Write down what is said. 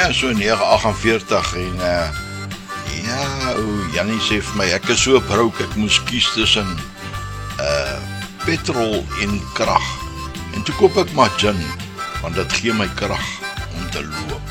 Ja, so 9:48 en ja, Jannie sê vir my, ek is so broke, ek moes kies tussen petrol en krag. En toe koop ek maar gin, want dit gee my krag om te loop.